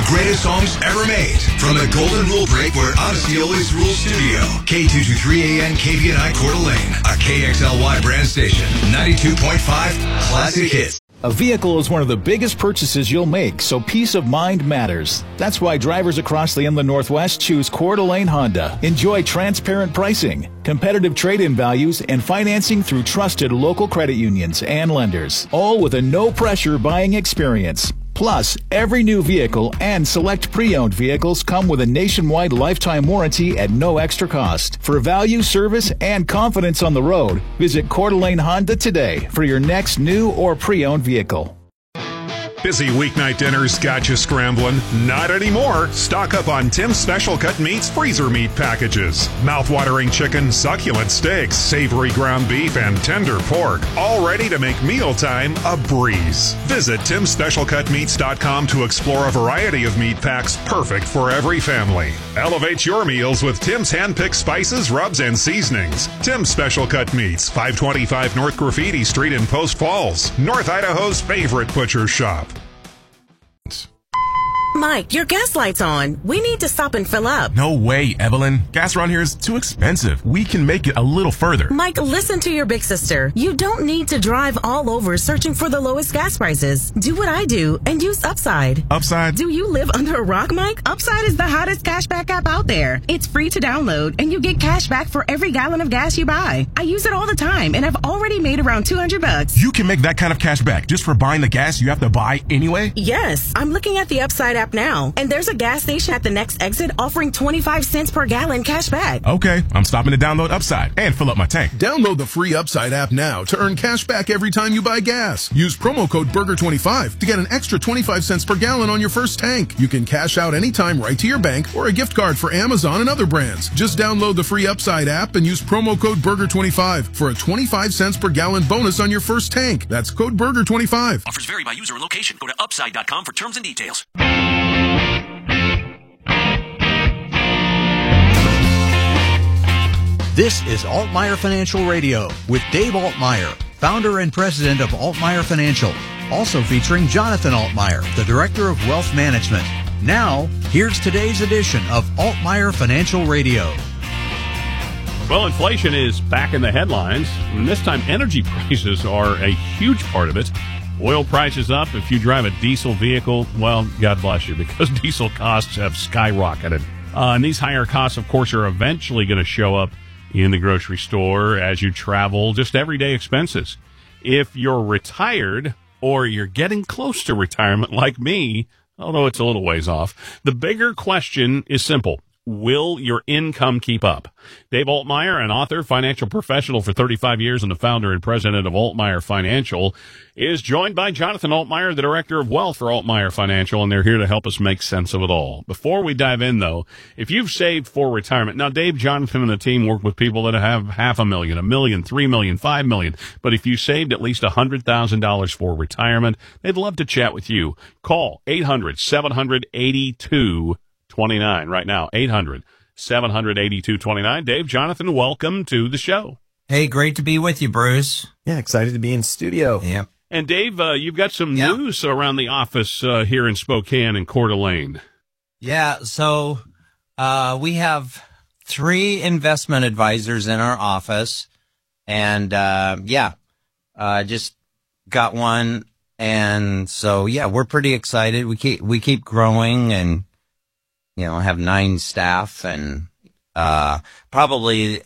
greatest songs ever made. From the Golden Rule Break, where honesty always rules studio. K223AN KVNI Coeur d'Alene, a KXLY brand station. 92.5 Classic Hits. A vehicle is one of the biggest purchases you'll make, so peace of mind matters. That's why drivers across the Inland Northwest choose Coeur d'Alene Honda. Enjoy transparent pricing, competitive trade-in values, and financing through trusted local credit unions and lenders, all with a no-pressure buying experience. Plus, every new vehicle and select pre-owned vehicles come with a nationwide lifetime warranty at no extra cost. For value, service, and confidence on the road, visit Coeur d'Alene Honda today for your next new or pre-owned vehicle. Busy weeknight dinners got you scrambling? Not anymore. Stock up on Tim's Special Cut Meats freezer meat packages. Mouth-watering chicken, succulent steaks, savory ground beef, and tender pork. All ready to make mealtime a breeze. Visit TimSSpecialCutMeats.com to explore a variety of meat packs perfect for every family. Elevate your meals with Tim's hand-picked spices, rubs, and seasonings. Tim's Special Cut Meats, 525 North Graffiti Street in Post Falls, North Idaho's favorite butcher shop. Mike, your gas light's on. We need to stop and fill up. No way, Evelyn. Gas around here is too expensive. We can make it a little further. Mike, listen to your big sister. You don't need to drive all over searching for the lowest gas prices. Do what I do and use Upside. Upside? Do you live under a rock, Mike? Upside is the hottest cashback app out there. It's free to download, and you get cash back for every gallon of gas you buy. I use it all the time, and I've already made around $200. You can make that kind of cash back just for buying the gas you have to buy anyway? Yes. I'm looking at the Upside app now, and there's a gas station at the next exit offering 25 cents per gallon cash back. Okay, I'm stopping to download Upside and fill up my tank. Download the free Upside app now to earn cash back every time you buy gas. Use promo code BURGER25 to get an extra 25 cents per gallon on your first tank. You can cash out anytime right to your bank or a gift card for Amazon and other brands. Just download the free Upside app and use promo code BURGER25 for a 25 cents per gallon bonus on your first tank. That's code BURGER25. Offers vary by user and location. Go to upside.com for terms and details. This is Altmaier Financial Radio with Dave Altmaier, founder and president of Altmaier Financial, also featuring Jonathan Altmaier, the director of wealth management. Now, here's today's edition of Altmaier Financial Radio. Well, inflation is back in the headlines, and this time energy prices are a huge part of it. Oil prices up. If you drive a diesel vehicle, well, God bless you, because diesel costs have skyrocketed. And these higher costs, of course, are eventually going to show up in the grocery store as you travel, just everyday expenses. If you're retired or you're getting close to retirement like me, although it's a little ways off, the bigger question is simple. Will your income keep up? Dave Altmaier, an author, financial professional for 35 years, and the founder and president of Altmaier Financial, is joined by Jonathan Altmaier, the director of wealth for Altmaier Financial, and they're here to help us make sense of it all. Before we dive in, though, if you've saved for retirement, now Dave, Jonathan, and the team work with people that have $500,000, $1 million, $3 million, $5 million, but if you saved at least $100,000 for retirement, they'd love to chat with you. Call 800-700-8229 right now, 800-700-8229. Dave, Jonathan, welcome to the show. Hey, great to be with you, Bruce. Yeah, excited to be in studio. Yeah. And Dave, you've got some news around the office here in Spokane and Coeur d'Alene. Yeah, so we have 3 investment advisors in our office, and just got one, and so we're pretty excited. We keep growing, and have 9 staff, and probably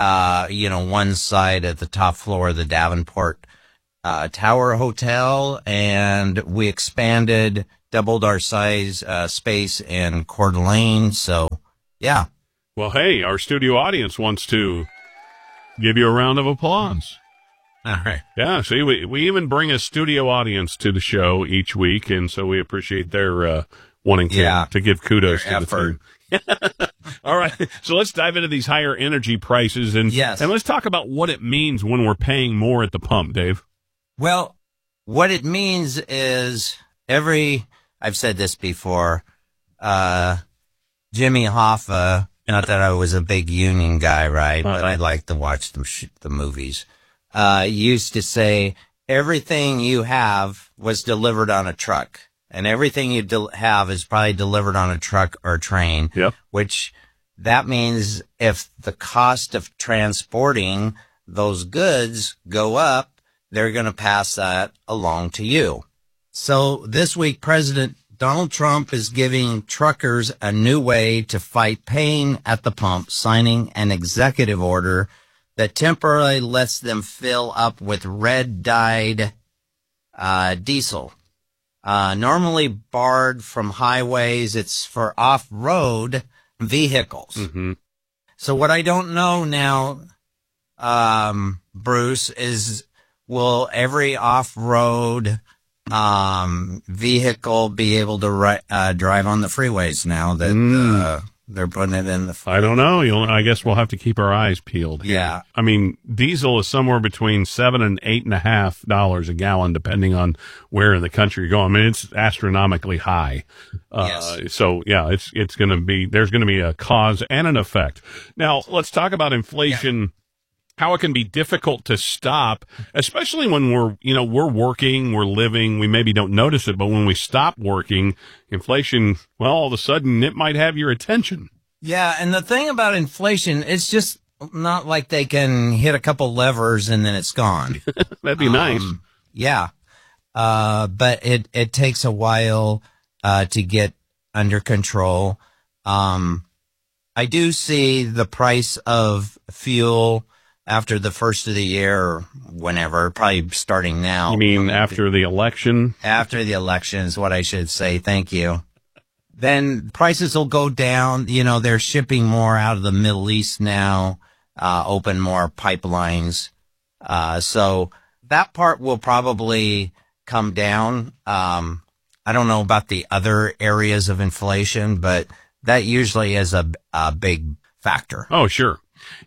one side at the top floor of the Davenport Tower Hotel, and we expanded, doubled our size space in Coeur d'Alene. So, yeah. Well, hey, our studio audience wants to give you a round of applause. All right. Yeah, see, we even bring a studio audience to the show each week, and so we appreciate their wanting to give kudos to effort. The team. All right, so let's dive into these higher energy prices, and let's talk about what it means when we're paying more at the pump, Dave. Well, what it means is I've said this before, Jimmy Hoffa, not that I was a big union guy, right, but I like to watch the movies, used to say, everything you have was delivered on a truck. and everything you have is probably delivered on a truck or train. Yep. Which that means if the cost of transporting those goods go up, they're going to pass that along to you. So this week, President Donald Trump is giving truckers a new way to fight pain at the pump, signing an executive order that temporarily lets them fill up with red-dyed diesel. Normally barred from highways, it's for off-road vehicles. Mm-hmm. So what I don't know now, Bruce, is will every off-road vehicle be able to drive on the freeways now that they're putting it in the... I don't know. I guess we'll have to keep our eyes peeled. Yeah. I mean, diesel is somewhere between $7 and $8.50 a gallon, depending on where in the country you're going. I mean, it's astronomically high. Yes. So yeah, it's going to be, there's going to be a cause and an effect. Now let's talk about inflation. Yeah. How it can be difficult to stop, especially when we're working, we're living, we maybe don't notice it, but when we stop working, inflation, well, all of a sudden it might have your attention. Yeah. And the thing about inflation, it's just not like they can hit a couple levers and then it's gone. That'd be nice. Yeah. But it takes a while, to get under control. I do see the price of fuel after the first of the year or whenever, probably starting now. You mean after the election? After the election is what I should say. Thank you. Then prices will go down. They're shipping more out of the Middle East now, open more pipelines. So that part will probably come down. I don't know about the other areas of inflation, but that usually is a big factor. Oh, sure.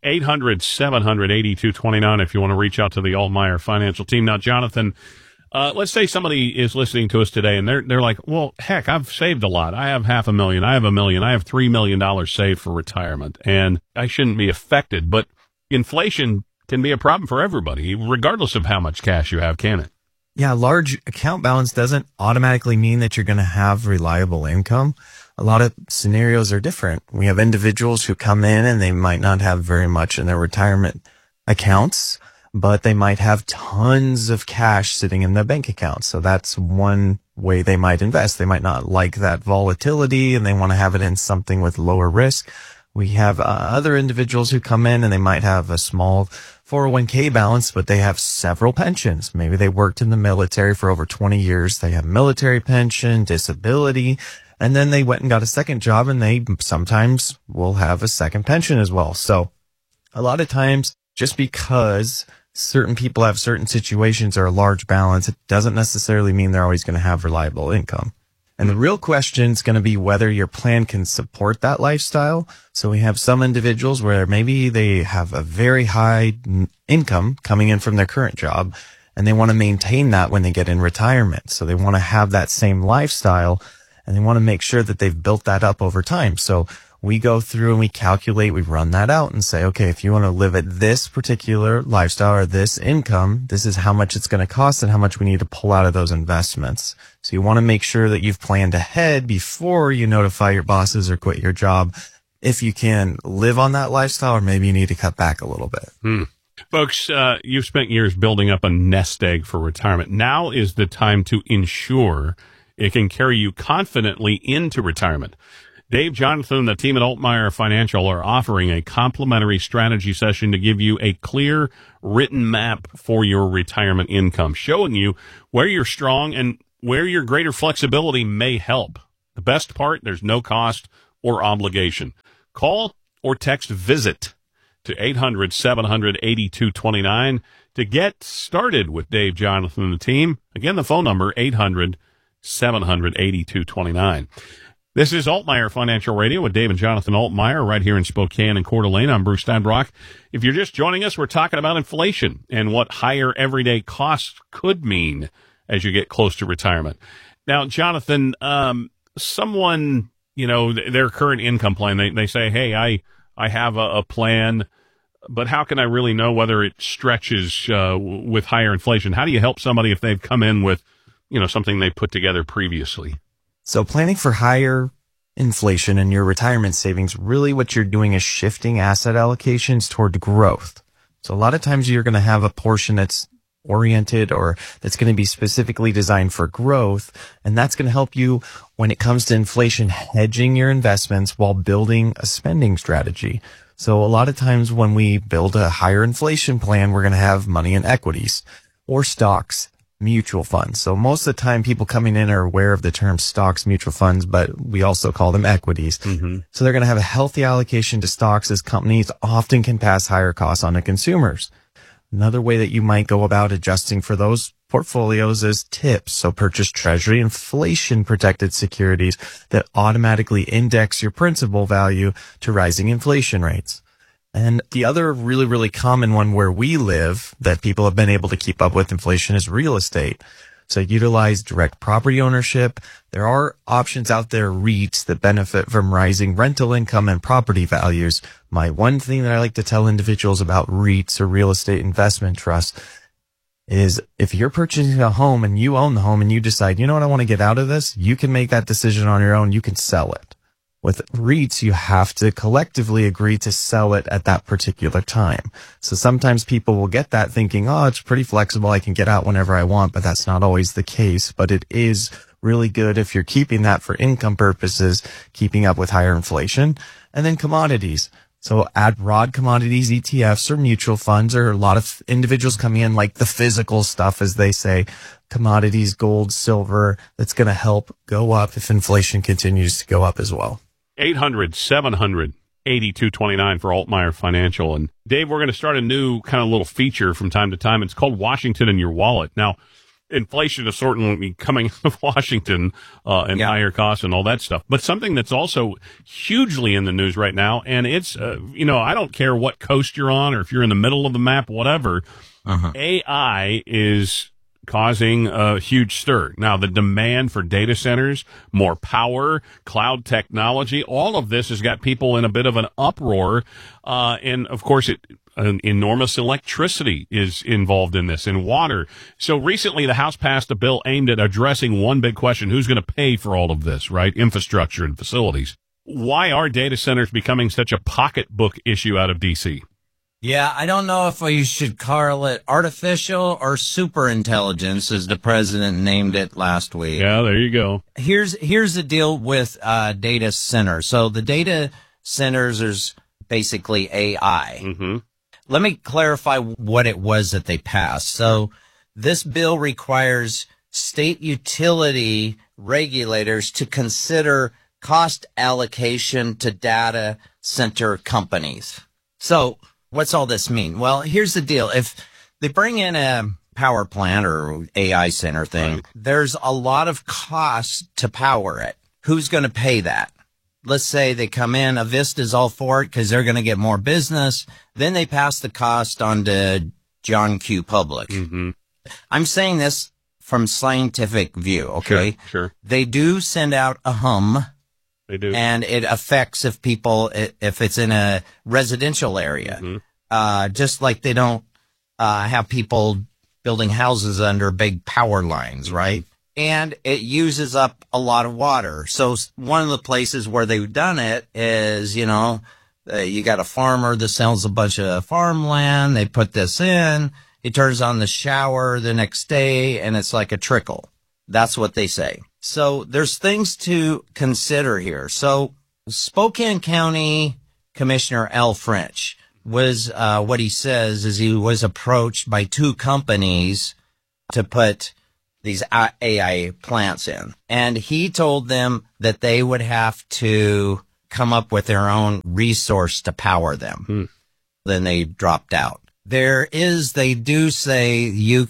800-700-8229 if you want to reach out to the Altmaier Financial Team. Now, Jonathan, let's say somebody is listening to us today and they're like, well, heck, I've saved a lot. I have $500,000. I have $1 million. I have $3 million saved for retirement and I shouldn't be affected. But inflation can be a problem for everybody, regardless of how much cash you have, can it? Yeah, large account balance doesn't automatically mean that you're going to have reliable income. A lot of scenarios are different. We have individuals who come in and they might not have very much in their retirement accounts, but they might have tons of cash sitting in their bank account. So that's one way they might invest. They might not like that volatility and they want to have it in something with lower risk. We have other individuals who come in and they might have a small 401k balance, but they have several pensions. Maybe they worked in the military for over 20 years. They have military pension, disability, and then they went and got a second job and they sometimes will have a second pension as well. So a lot of times, just because certain people have certain situations or a large balance, it doesn't necessarily mean they're always going to have reliable income. And the real question is going to be whether your plan can support that lifestyle. So we have some individuals where maybe they have a very high income coming in from their current job and they want to maintain that when they get in retirement. So they want to have that same lifestyle and they want to make sure that they've built that up over time. So we go through and we calculate, we run that out and say, okay, if you want to live at this particular lifestyle or this income, this is how much it's going to cost and how much we need to pull out of those investments. So you want to make sure that you've planned ahead before you notify your bosses or quit your job if you can live on that lifestyle, or maybe you need to cut back a little bit. Folks, you've spent years building up a nest egg for retirement. Now is the time to ensure it can carry you confidently into retirement. Dave, Jonathan, and the team at Altmaier Financial are offering a complimentary strategy session to give you a clear written map for your retirement income, showing you where you're strong and where your greater flexibility may help. The best part, there's no cost or obligation. Call or text VISIT to 800-700-8229 to get started with Dave, Jonathan, and the team. Again, the phone number, 800-700-8229. This is Altmaier Financial Radio with Dave and Jonathan Altmaier right here in Spokane and Coeur d'Alene. I'm Bruce Steinbrock. If you're just joining us, we're talking about inflation and what higher everyday costs could mean as you get close to retirement. Now, Jonathan, someone, their current income plan, they say, hey, I have a plan, but how can I really know whether it stretches with higher inflation? How do you help somebody if they've come in with something they put together previously. So planning for higher inflation in your retirement savings, really what you're doing is shifting asset allocations toward growth. So a lot of times you're going to have a portion that's oriented or that's going to be specifically designed for growth. And that's going to help you when it comes to inflation, hedging your investments while building a spending strategy. So a lot of times when we build a higher inflation plan, we're going to have money in equities or stocks, mutual funds. So most of the time people coming in are aware of the term stocks, mutual funds, but we also call them equities. Mm-hmm. So they're going to have a healthy allocation to stocks as companies often can pass higher costs on to consumers. Another way that you might go about adjusting for those portfolios is tips. So purchase treasury inflation protected securities that automatically index your principal value to rising inflation rates. And the other really, really common one where we live that people have been able to keep up with inflation is real estate. So utilize direct property ownership. There are options out there, REITs, that benefit from rising rental income and property values. My one thing that I like to tell individuals about REITs or real estate investment trusts is if you're purchasing a home and you own the home and you decide, you know what, I want to get out of this, you can make that decision on your own. You can sell it. With REITs, you have to collectively agree to sell it at that particular time. So sometimes people will get that thinking, oh, it's pretty flexible, I can get out whenever I want, but that's not always the case. But it is really good if you're keeping that for income purposes, keeping up with higher inflation. And then commodities. So add broad commodities, ETFs or mutual funds, or a lot of individuals coming in like the physical stuff, as they say, commodities, gold, silver, that's going to help go up if inflation continues to go up as well. 800-700-8229 for Altmaier Financial. And Dave, we're going to start a new kind of little feature from time to time. It's called Washington in Your Wallet. Now, inflation is certainly coming out of Washington and higher costs and all that stuff. But something that's also hugely in the news right now, and it's, I don't care what coast you're on or if you're in the middle of the map, whatever, AI is causing a huge stir. Now, the demand for data centers, more power, cloud technology, all of this has got people in a bit of an uproar. And, of course, enormous electricity is involved in this, and water. So recently, the House passed a bill aimed at addressing one big question: who's going to pay for all of this, right? Infrastructure and facilities. Why are data centers becoming such a pocketbook issue out of D.C.? Yeah, I don't know if we should call it artificial or super intelligence, as the president named it last week. Yeah, there you go. Here's the deal with data centers. So the data centers is basically AI. Mm-hmm. Let me clarify what it was that they passed. So this bill requires state utility regulators to consider cost allocation to data center companies. So what's all this mean? Well, here's the deal. If they bring in a power plant or AI center thing, there's a lot of cost to power it. Who's going to pay that? Let's say they come in, Avista's all for it because they're going to get more business. Then they pass the cost on to John Q. Public. Mm-hmm. I'm saying this from scientific view, okay? Sure. They do send out a hum. They do. And it affects if it's in a residential area. Mm-hmm. Just like they don't have people building houses under big power lines, right? And it uses up a lot of water. So one of the places where they've done it is, you got a farmer that sells a bunch of farmland. They put this in. He turns on the shower the next day, and it's like a trickle. That's what they say. So there's things to consider here. So Spokane County Commissioner Al French was, what he says is he was approached by two companies to put these AI plants in. And he told them that they would have to come up with their own resource to power them. Then they dropped out. They do say you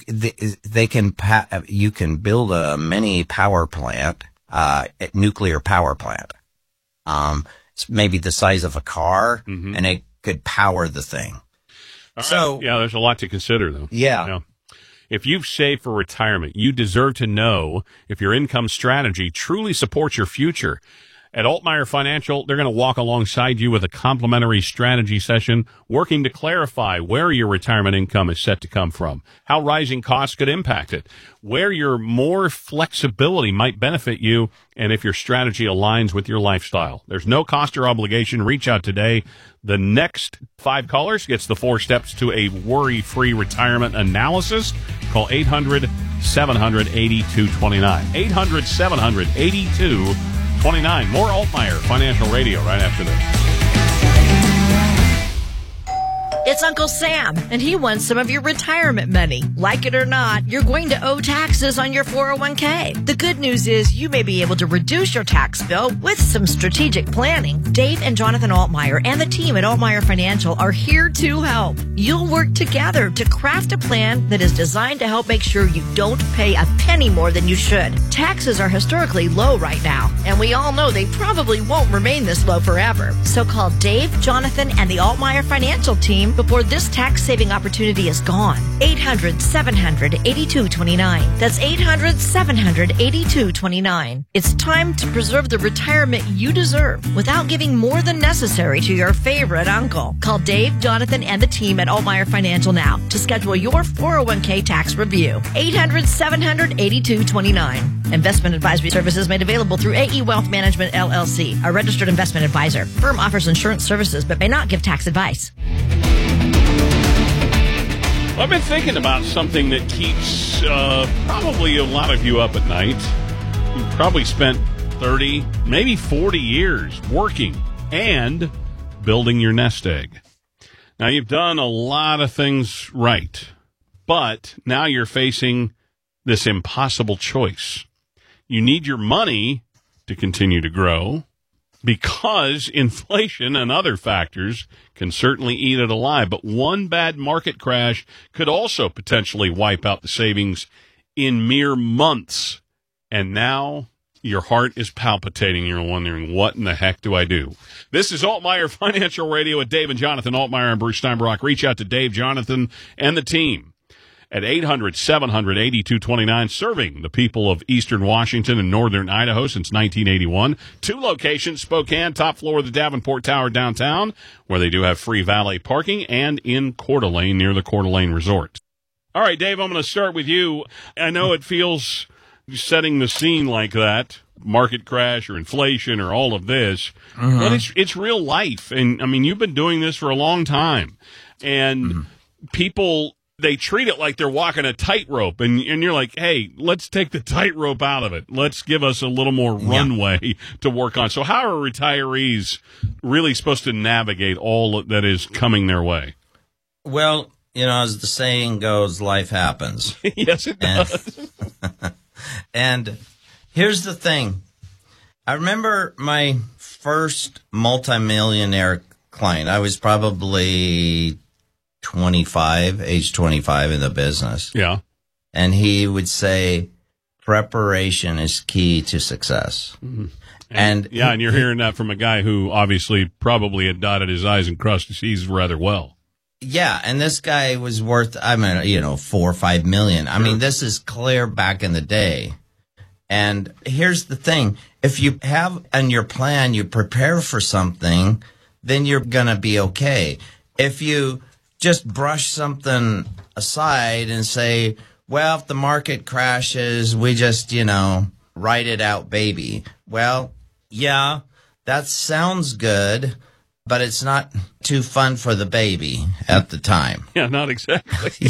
can build a mini power plant, nuclear power plant. It's maybe the size of a car, and it could power the thing. So yeah, there's a lot to consider, though. Yeah. If you've saved for retirement, you deserve to know if your income strategy truly supports your future. At Altmaier Financial, they're going to walk alongside you with a complimentary strategy session, working to clarify where your retirement income is set to come from, how rising costs could impact it, where your more flexibility might benefit you, and if your strategy aligns with your lifestyle. There's no cost or obligation. Reach out today. The next 5 callers gets the 4 steps to a worry-free retirement analysis. Call 800-700-8229. 800-700-8229. More Altmaier Financial Radio right after this. It's Uncle Sam, and he wants some of your retirement money. Like it or not, you're going to owe taxes on your 401k. The good news is you may be able to reduce your tax bill with some strategic planning. Dave and Jonathan Altmaier and the team at Altmaier Financial are here to help. You'll work together to craft a plan that is designed to help make sure you don't pay a penny more than you should. Taxes are historically low right now, and we all know they probably won't remain this low forever. So call Dave, Jonathan, and the Altmaier Financial team before this tax-saving opportunity is gone. 800-700-8229. That's 800-700-8229. It's time to preserve the retirement you deserve without giving more than necessary to your favorite uncle. Call Dave, Jonathan, and the team at Altmaier Financial now to schedule your 401k tax review. 800-700-8229. Investment advisory services made available through AE Wealth Management, LLC, a registered investment advisor. Firm offers insurance services but may not give tax advice. I've been thinking about something that keeps probably a lot of you up at night. You've probably spent 30, maybe 40 years working and building your nest egg. Now, you've done a lot of things right, but now you're facing this impossible choice. You need your money to continue to grow, because inflation and other factors can certainly eat it alive. But one bad market crash could also potentially wipe out the savings in mere months. And now your heart is palpitating. You're wondering, what in the heck do I do? This is Altmaier Financial Radio with Dave and Jonathan Altmaier and Bruce Steinbrock. Reach out to Dave, Jonathan, and the team at 800-700-8229, serving the people of eastern Washington and northern Idaho since 1981. 2 locations, Spokane, top floor of the Davenport Tower downtown, where they do have free valet parking, and in Coeur d'Alene near the Coeur d'Alene Resort. All right, Dave, I'm going to start with you. I know it feels, setting the scene like that, market crash or inflation or all of this, but it's real life. And, I mean, you've been doing this for a long time. And people, they treat it like they're walking a tightrope, and you're like, hey, let's take the tightrope out of it. Let's give us a little more runway to work on. So how are retirees really supposed to navigate all that is coming their way? Well, you know, as the saying goes, life happens. Yes, it does. And here's the thing. I remember my first multimillionaire client. I was probably age 25 in the business. Yeah. And he would say, preparation is key to success. Mm-hmm. And you're hearing that from a guy who obviously probably had dotted his I's and crossed his T's rather well. Yeah, and this guy was worth, 4 or 5 million. I mean, this is clear back in the day. And here's the thing. If you have in your plan, you prepare for something, then you're going to be okay. If you just brush something aside and say, well, if the market crashes, we just, ride it out, baby. Well, yeah, that sounds good, but it's not too fun for the baby at the time. Yeah, not exactly.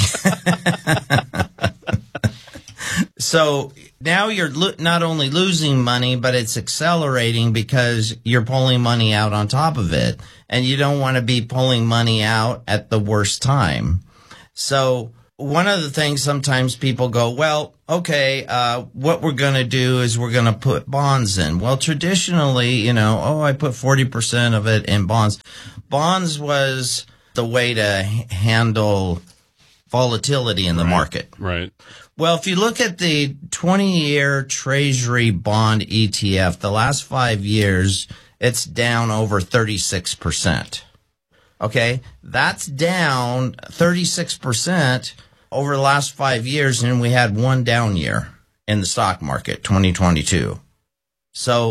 So now you're not only losing money, but it's accelerating because you're pulling money out on top of it. And you don't want to be pulling money out at the worst time. So one of the things sometimes people go, well, okay, what we're going to do is we're going to put bonds in. Well, traditionally, I put 40% of it in bonds. Bonds was the way to handle volatility in the market. Right. Well, if you look at the 20-year Treasury bond ETF, the last 5 years, it's down over 36%. Okay? That's down 36% over the last 5 years, and we had one down year in the stock market, 2022. So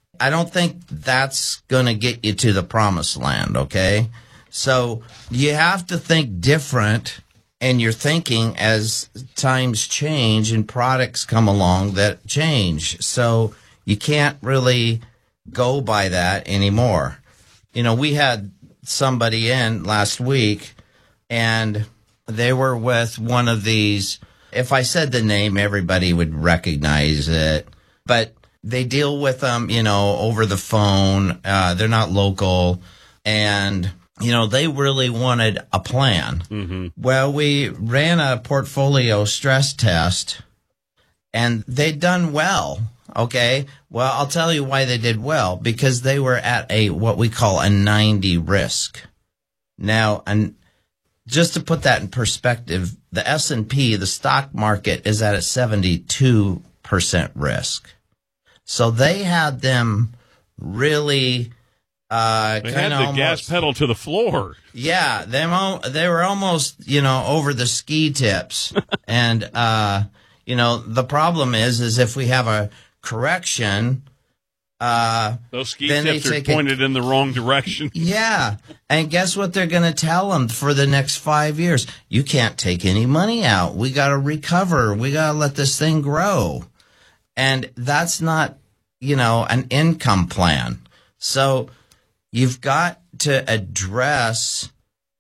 I don't think that's going to get you to the promised land, okay? So you have to think different in your thinking as times change and products come along that change. So you can't really go by that anymore. You know, we had somebody in last week, and they were with one of these. If I said the name, everybody would recognize it. But they deal with them, you know, over the phone. They're not local. And, you know, they really wanted a plan. Mm-hmm. Well, we ran a portfolio stress test, and they'd done well. Okay. Well, I'll tell you why they did well. Because they were at what we call a 90 risk. Now, and just to put that in perspective, the S&P, the stock market, is at a 72% risk. So they had them really they had the gas pedal to the floor. Yeah, they were almost, you know, over the ski tips. And, you know, the problem is if we have a correction, those ski tips are pointed in the wrong direction. Yeah. And guess what they're going to tell them for the next 5 years? You can't take any money out. We got to recover. We got to let this thing grow. And that's not, you know, an income plan. So you've got to address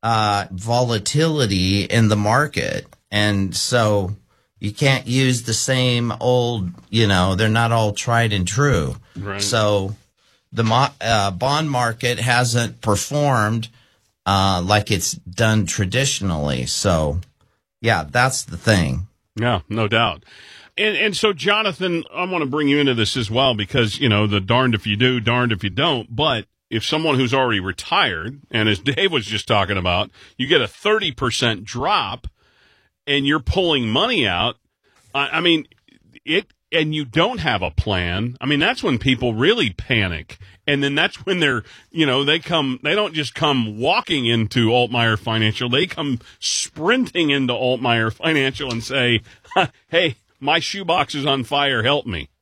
volatility in the market. And so you can't use the same old, you know, they're not all tried and true. Right. So the bond market hasn't performed like it's done traditionally. So, yeah, that's the thing. Yeah, no doubt. And so, Jonathan, I want to bring you into this as well because, you know, the darned if you do, darned if you don't. But if someone who's already retired, and as Dave was just talking about, you get a 30% drop, and you're pulling money out, I mean, and you don't have a plan, I mean, that's when people really panic. And then that's when they're, you know, they don't just come walking into Altmaier Financial, they come sprinting into Altmaier Financial and say, hey, my shoebox is on fire, help me.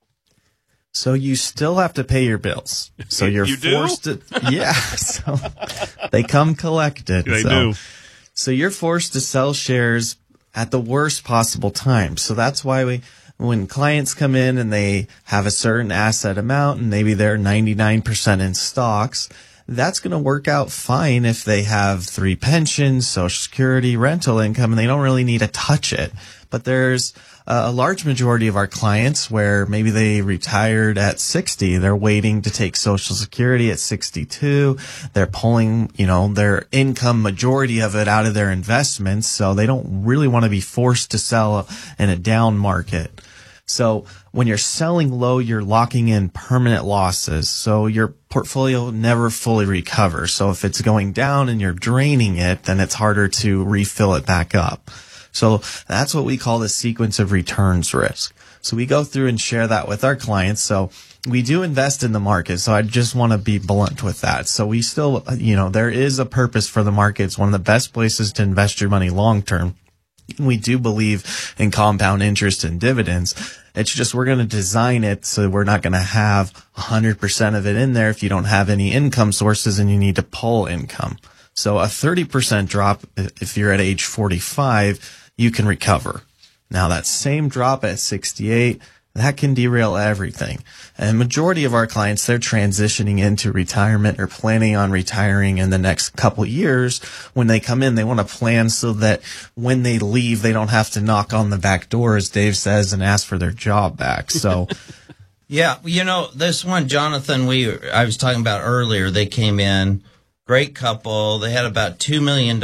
So you still have to pay your bills. So you're forced to, yeah. So they come collected. They do. So you're forced to sell shares at the worst possible time. So that's why when clients come in and they have a certain asset amount and maybe they're 99% in stocks, that's going to work out fine if they have 3 pensions, Social Security, rental income, and they don't really need to touch it. But there's a large majority of our clients where maybe they retired at 60. They're waiting to take Social Security at 62. They're pulling, you know, their income, majority of it out of their investments. So they don't really want to be forced to sell in a down market. So when you're selling low, you're locking in permanent losses. So your portfolio never fully recovers. So if it's going down and you're draining it, then it's harder to refill it back up. So that's what we call the sequence of returns risk. So we go through and share that with our clients. So we do invest in the market. So I just want to be blunt with that. So we still, you know, there is a purpose for the market. It's one of the best places to invest your money long term. We do believe in compound interest and dividends. It's just we're going to design it so we're not going to have 100% of it in there if you don't have any income sources and you need to pull income. So a 30% drop, if you're at age 45, you can recover. Now that same drop at 68, that can derail everything. And majority of our clients, they're transitioning into retirement or planning on retiring in the next couple years. When they come in, they want to plan so that when they leave, they don't have to knock on the back door, as Dave says, and ask for their job back. So, yeah, you know, this one, Jonathan, I was talking about earlier, they came in, great couple. They had about $2 million.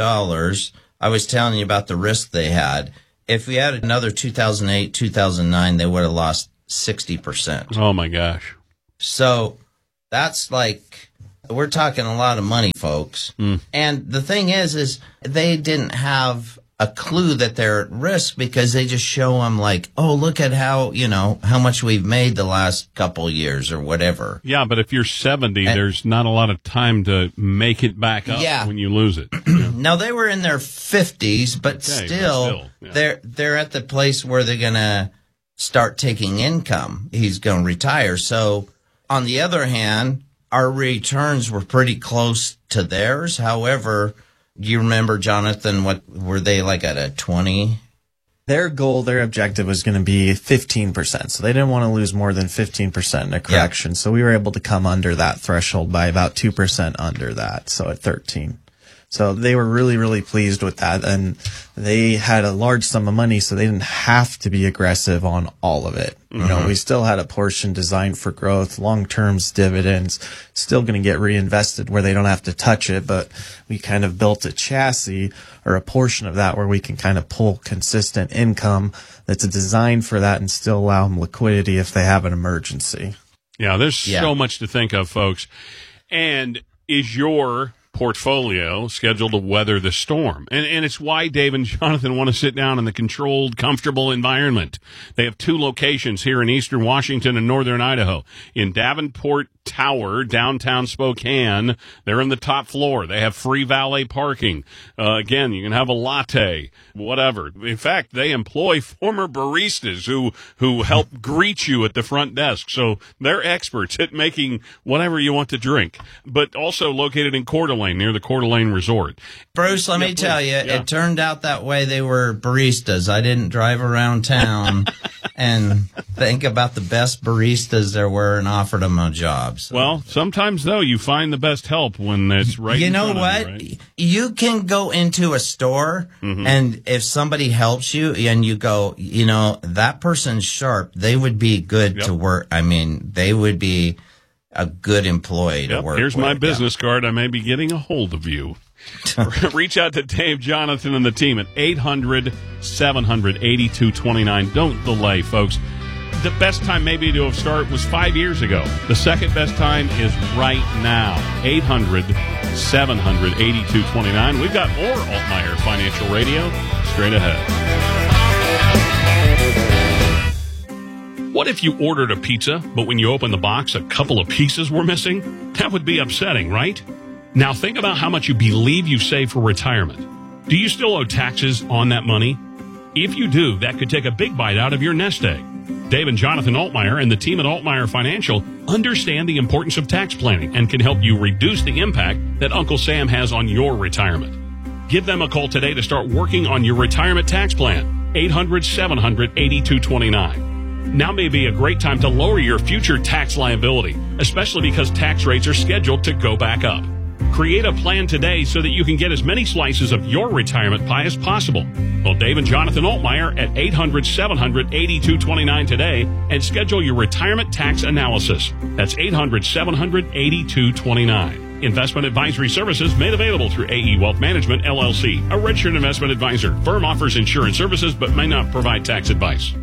I was telling you about the risk they had. If we had another 2008, 2009, they would have lost 60%. Oh, my gosh. So that's like, we're talking a lot of money, folks. Mm. And the thing is they didn't have a clue that they're at risk because they just show them like, oh, look at how, you know, how much we've made the last couple years or whatever. Yeah, but if you're 70, there's not a lot of time to make it back up when you lose it. Yeah. Now, they were in their 50s, but still yeah. they're at the place where they're going to start taking income. He's going to retire. So on the other hand, our returns were pretty close to theirs. However, do you remember, Jonathan, what were they like at a 20? Their goal, their objective was going to be 15%. So they didn't want to lose more than 15% in a correction. Yeah. So we were able to come under that threshold by about 2% under that. So at 13. So they were really, really pleased with that. And they had a large sum of money, so they didn't have to be aggressive on all of it. Mm-hmm. You know, we still had a portion designed for growth, long-term dividends, still going to get reinvested where they don't have to touch it. But we kind of built a chassis or a portion of that where we can kind of pull consistent income that's designed for that and still allow them liquidity if they have an emergency. Yeah, there's so much to think of, folks. And is your portfolio scheduled to weather the storm? And it's why Dave and Jonathan want to sit down in the controlled, comfortable environment. They have 2 locations here in eastern Washington and northern Idaho. In Davenport Tower, downtown Spokane, they're in the top floor. They have free valet parking. Again, you can have a latte, whatever. In fact, they employ former baristas who help greet you at the front desk. So they're experts at making whatever you want to drink. But also located in Coeur d'Alene, near the Coeur d'Alene Resort. Bruce, let me tell you, it turned out that way. They were baristas. I didn't drive around town and think about the best baristas there were and offered them a job. So. Well, sometimes, though, you find the best help when it's right in front of you. You know what? Right? You can go into a store, and if somebody helps you and you go, you know, that person's sharp, they would be good to work. I mean, they would be a good employee to work Here's with. my business card. I may be getting a hold of you. Reach out to Dave, Jonathan, and the team at 800-700-8229. Don't delay, folks. The best time maybe to have started was 5 years ago. The second best time is right now. 800-700-8229. We've got more Altmaier Financial Radio straight ahead. What if you ordered a pizza, but when you opened the box, a couple of pieces were missing? That would be upsetting, right? Now think about how much you believe you saved for retirement. Do you still owe taxes on that money? If you do, that could take a big bite out of your nest egg. Dave and Jonathan Altmaier and the team at Altmaier Financial understand the importance of tax planning and can help you reduce the impact that Uncle Sam has on your retirement. Give them a call today to start working on your retirement tax plan. 800-700-8229. Now may be a great time to lower your future tax liability, especially because tax rates are scheduled to go back up. Create a plan today so that you can get as many slices of your retirement pie as possible. Call Dave and Jonathan Altmaier at 800-700-8229 today and schedule your retirement tax analysis. That's 800-700-8229. Investment advisory services made available through AE Wealth Management, LLC, a registered investment advisor. Firm offers insurance services but may not provide tax advice.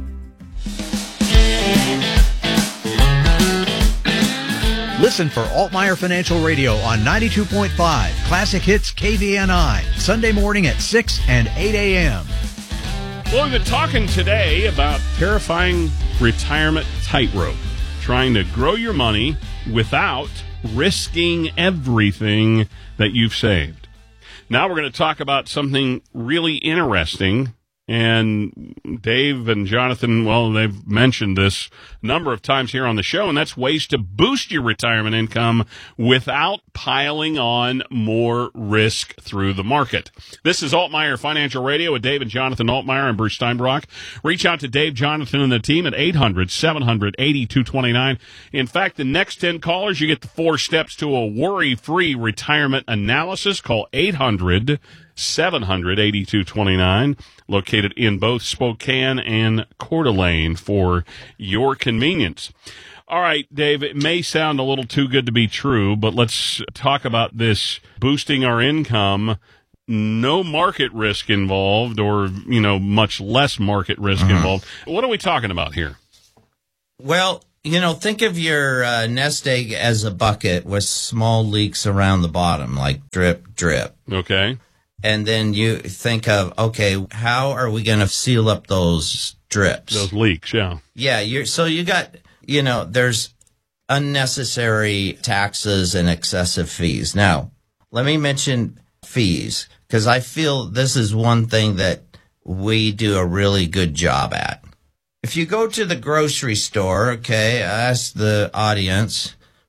Listen for Altmaier Financial Radio on 92.5 Classic Hits KVNI, Sunday morning at 6 and 8 a.m. Well, we've been talking today about terrifying retirement tightrope, trying to grow your money without risking everything that you've saved. Now we're going to talk about something really interesting. And Dave and Jonathan, well, they've mentioned this a number of times here on the show, and that's ways to boost your retirement income without piling on more risk through the market. This is Altmaier Financial Radio with Dave and Jonathan Altmaier and Bruce Steinbrock. Reach out to Dave, Jonathan, and the team at 800-700-8229. In fact, the next 10 callers, you get the 4 steps to a worry-free retirement analysis. Call 800-700-8229, located in both Spokane and Coeur d'Alene for your convenience. All right, Dave, it may sound a little too good to be true, but let's talk about this boosting our income. No market risk involved, or, you know, much less market risk involved. What are we talking about here? Well, you know, think of your nest egg as a bucket with small leaks around the bottom, like drip, drip. Okay. And then you think of, okay, how are we going to seal up those drips? Those leaks, yeah. Yeah, so you got, you know, there's unnecessary taxes and excessive fees. Now, let me mention fees, because I feel this is one thing that we do a really good job at. If you go to the grocery store, okay, I ask the audience,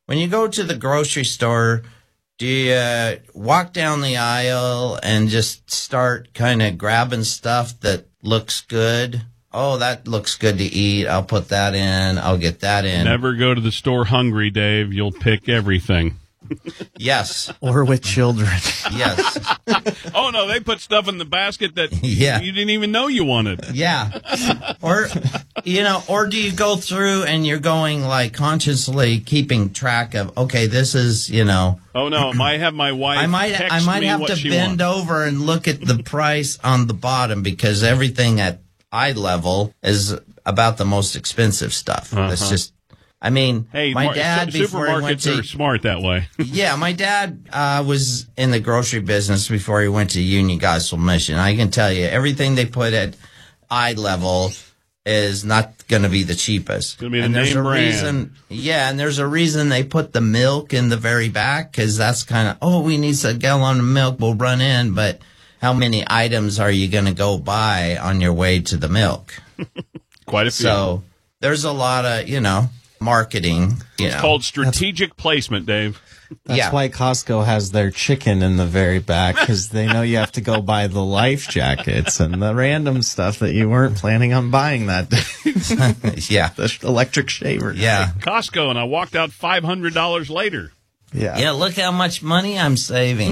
when you go to the grocery store, do you walk down the aisle and just start kind of grabbing stuff that looks good? Oh, that looks good to eat. I'll put that in. I'll get that in. Never go to the store hungry, Dave. You'll pick everything. Yes. Or with children. Yes. Oh, no, they put stuff in the basket that you didn't even know you wanted. Yeah. Or, or do you go through and you're going like consciously keeping track of, okay, this is, Oh, no, I might have my wife I might have to bend over and look at the price on the bottom because everything at eye level is about the most expensive stuff. It's just, hey, my dad, before he supermarkets went to, are smart that way. yeah, my dad was in the grocery business before he went to Union Gospel Mission. I can tell you, everything they put at eye level is not going to be the cheapest. It's going to be the and there's name a brand. reason. Yeah, and there's a reason they put the milk in the very back because that's kind of, we need a gallon of milk. We'll run in, but how many items are you going to go buy on your way to the milk? Quite a few. So there's a lot of, marketing. It's called strategic placement, Dave. That's why Costco has their chicken in the very back, because they know you have to go buy the life jackets and the random stuff that you weren't planning on buying that day. Yeah. The electric shaver. Yeah. Costco, and I walked out $500 later. Yeah. Yeah, look how much money I'm saving.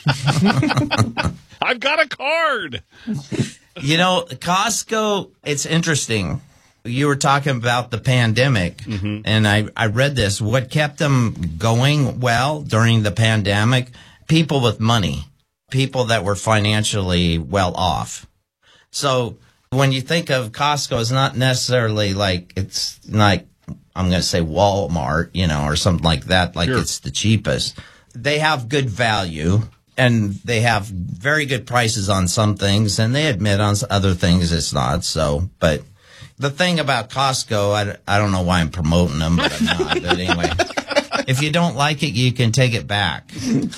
I've got a card. Costco, it's interesting. You were talking about the pandemic, and I read this. What kept them going well during the pandemic? People with money, people that were financially well off. So when you think of Costco, it's not necessarily like it's like, I'm going to say Walmart, or something like that, like it's the cheapest. They have good value, and they have very good prices on some things, and they admit on other things it's not. So, but the thing about Costco, I don't know why I'm promoting them, but I'm not. But anyway, if you don't like it, you can take it back.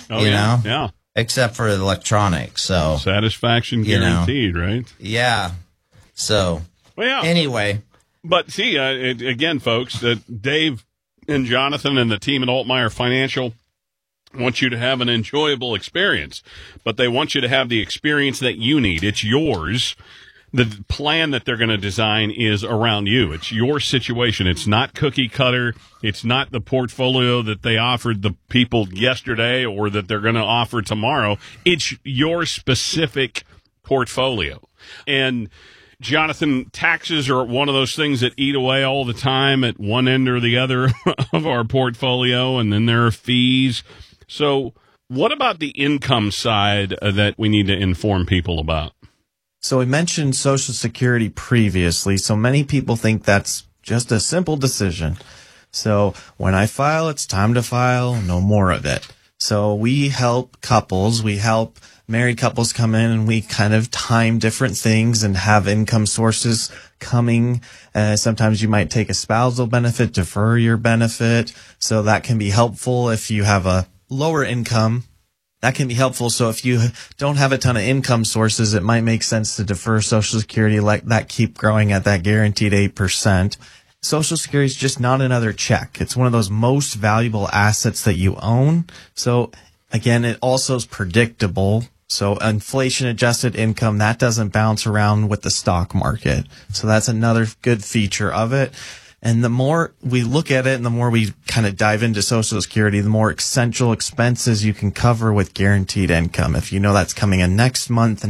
Yeah. Except for electronics. So satisfaction guaranteed, right? Yeah. So anyway. But see, again, folks, Dave and Jonathan and the team at Altmeyer Financial want you to have an enjoyable experience, but they want you to have the experience that you need. It's yours. The plan that they're going to design is around you. It's your situation. It's not cookie cutter. It's not the portfolio that they offered the people yesterday or that they're going to offer tomorrow. It's your specific portfolio. And Jonathan, taxes are one of those things that eat away all the time at one end or the other of our portfolio, and then there are fees. So what about the income side that we need to inform people about? So we mentioned Social Security previously, so many people think that's just a simple decision. So when I file, it's time to file, no more of it. So we help couples, we help married couples come in, and we kind of time different things and have income sources coming. Sometimes you might take a spousal benefit, defer your benefit. So that can be helpful if you have a lower income. That can be helpful. So if you don't have a ton of income sources, it might make sense to defer Social Security, like that, keep growing at that guaranteed 8%. Social Security is just not another check. It's one of those most valuable assets that you own. So again, it also is predictable. So inflation adjusted income, that doesn't bounce around with the stock market. So that's another good feature of it. And the more we look at it and the more we kind of dive into Social Security, the more essential expenses you can cover with guaranteed income. If you know that's coming in next month.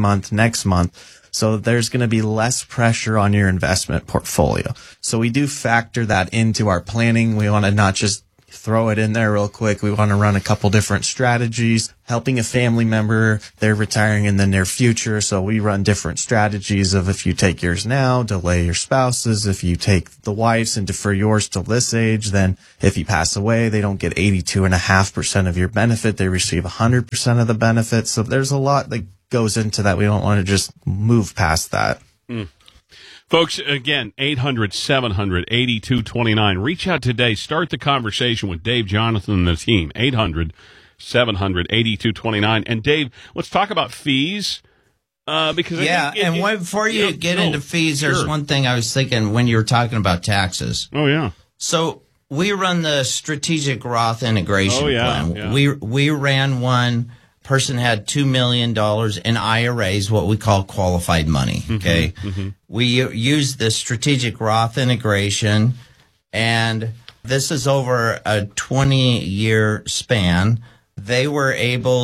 So there's going to be less pressure on your investment portfolio. So we do factor that into our planning. We want to not just throw it in there real quick. We want to run a couple different strategies, helping a family member. They're retiring in the near future. So we run different strategies of if you take yours now, delay your spouse's. If you take the wife's and defer yours till this age, then if you pass away, they don't get 82.5% of your benefit. They receive 100% of the benefit. So there's a lot that goes into that. We don't want to just move past that. Folks, again, 800-700-8229. Reach out today. Start the conversation with Dave, Jonathan, and the team. 800-700-8229. And Dave, let's talk about fees. Because before you get into fees, there's one thing I was thinking when you were talking about taxes. Oh, yeah. So we run the strategic Roth integration plan. Yeah. We ran one. Person had $2 million in IRAs, what we call qualified money. Okay. We used the strategic Roth integration, and this is over a 20-year span. They were able